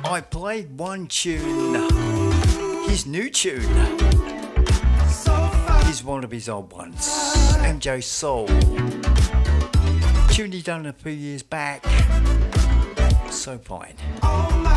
I played one tune, his new tune. He's one of his old ones, MJ Soul. Tune he done a few years back. So fine.